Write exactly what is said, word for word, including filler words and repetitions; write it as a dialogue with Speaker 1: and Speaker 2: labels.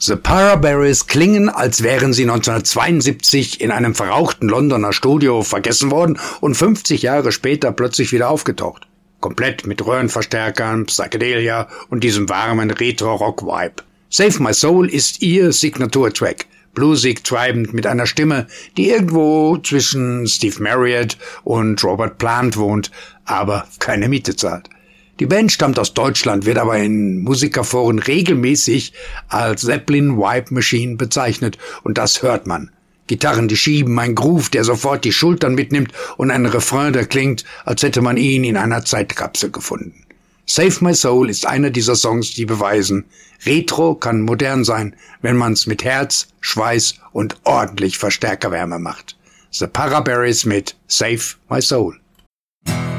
Speaker 1: The Paraberries klingen, als wären sie neunzehnhundertzweiundsiebzig in einem verrauchten Londoner Studio vergessen worden und fünfzig Jahre später plötzlich wieder aufgetaucht. Komplett mit Röhrenverstärkern, Psychedelia und diesem warmen Retro-Rock-Vibe. Save My Soul ist ihr Signaturtrack, bluesig treibend mit einer Stimme, die irgendwo zwischen Steve Marriott und Robert Plant wohnt, aber keine Miete zahlt. Die Band stammt aus Deutschland, wird aber in Musikerforen regelmäßig als Zeppelin Vibe Machine bezeichnet und das hört man. Gitarren, die schieben, ein Groove, der sofort die Schultern mitnimmt und ein Refrain, der klingt, als hätte man ihn in einer Zeitkapsel gefunden. Save My Soul ist einer dieser Songs, die beweisen, Retro kann modern sein, wenn man's mit Herz, Schweiß und ordentlich Verstärkerwärme macht. The Paraberries mit Save My Soul.